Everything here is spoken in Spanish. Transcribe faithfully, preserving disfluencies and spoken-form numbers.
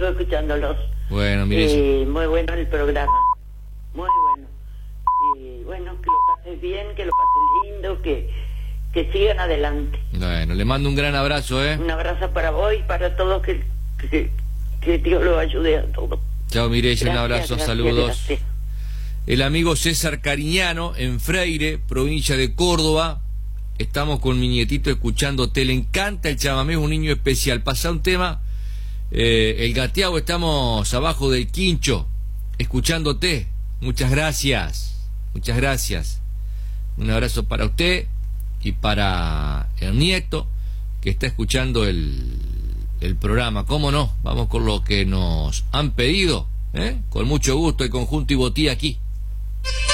sigo escuchándolos. Bueno, mire. Eh, muy bueno el programa. Muy bueno. Y bueno, que lo pases bien, que lo pases lindo, que, que sigan adelante. Bueno, le mando un gran abrazo, ¿eh? Un abrazo para vos y para todos, que, que, que Dios los ayude a todos. Chao, Mireya, un Gracias, abrazo, gracias, saludos. gracias. El amigo César Cariñano, en Freire, provincia de Córdoba. Estamos con mi nietito escuchándote. Le encanta el chamamé, es un niño especial. Pasa un tema, eh, el gateado, estamos abajo del quincho, escuchándote. Muchas gracias, muchas gracias. Un abrazo para usted y para el nieto que está escuchando el, el programa. ¿Cómo no? Vamos con lo que nos han pedido, ¿eh? Con mucho gusto, el conjunto y botía aquí.